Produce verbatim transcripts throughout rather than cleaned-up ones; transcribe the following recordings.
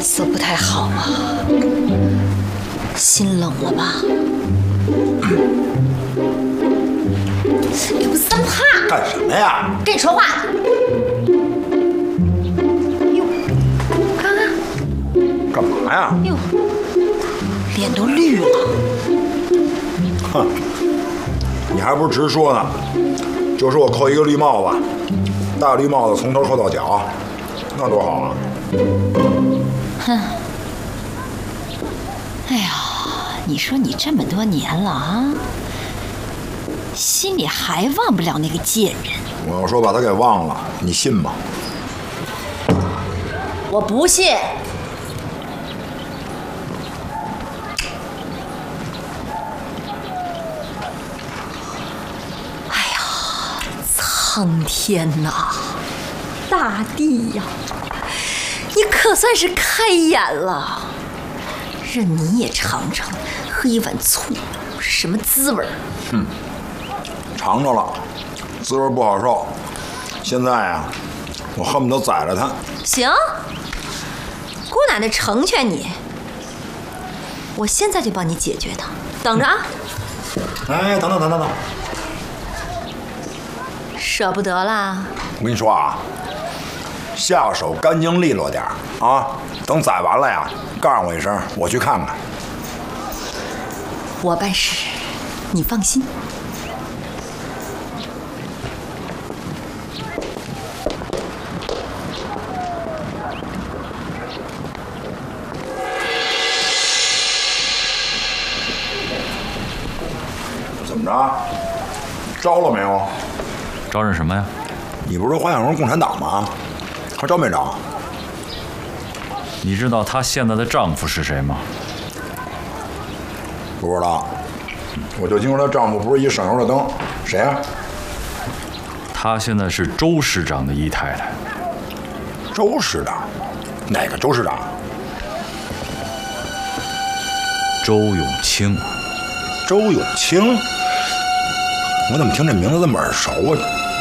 色不太好啊，心冷了吧？给我三怕！ 干什么呀？ 跟你说话。哟，看看。 干嘛呀？ 哟，脸都绿了。 哼，你还不是直说呢？就说我扣一个绿帽子，大绿帽子从头扣到脚，那多好啊！ 哼。哎呀，你说你这么多年了啊，心里还忘不了那个贱人。 我要说把他给忘了，你信吗？ 我不信。哎呀，苍天呐，大地呀，你可算是开眼了。让你也尝尝喝一碗醋是什么滋味儿。 嗯，尝着了，滋味不好受。现在啊，我恨不得宰了他。 行，姑奶奶成全你，我现在就帮你解决他，等着啊。 哎，等等等等等， 舍不得啦？ 我跟你说啊，下手干净利落点啊，等宰完了呀，告诉我一声，我去看看。 我办事，你放心。 怎么着？招了没有？ 招认什么呀？ 你不是说花想荣共产党吗？还招没招？ 你知道她现在的丈夫是谁吗？ 不知道，我就听说她丈夫不是一省油的灯，谁呀、啊？ 她现在是周市长的姨太太。 周市长？哪个周市长？ 周永清。 周永清？我怎么听这名字这么耳熟啊？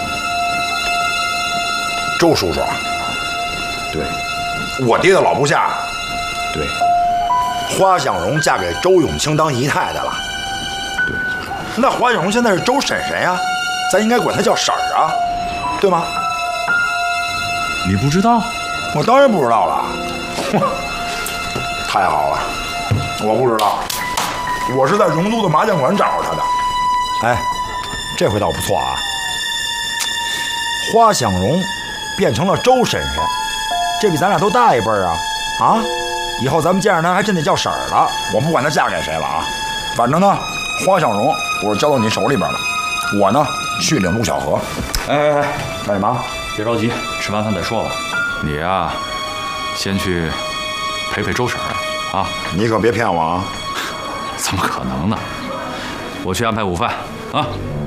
周叔叔，对，我爹的老部下，对，花想荣嫁给周永清当姨太太了，对，那花想荣现在是周婶婶呀，咱应该管她叫婶儿啊，对吗？ 你不知道？ 我当然不知道了，太好了，我不知道，我是在荣都的麻将馆找着她的，哎，这回倒不错啊，花想荣变成了周婶婶，这比咱俩都大一辈儿啊！啊，以后咱们见着她还真得叫婶儿了。我不管她嫁给谁了啊，反正呢，花想荣我是交到你手里边了，我呢去领陆小河。哎哎哎，干什么？ 别着急，吃完饭再说吧。你呀，先去陪陪周婶儿啊。 你可别骗我啊！ 怎么可能呢？我去安排午饭啊。